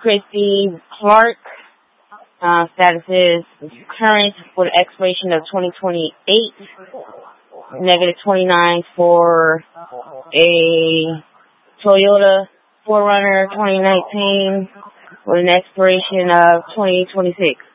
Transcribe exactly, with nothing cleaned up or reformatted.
Christy Clark. Uh, status is current with expiration of twenty twenty-eight. Negative twenty-nine for a Toyota four runner twenty nineteen with an expiration of twenty twenty-six.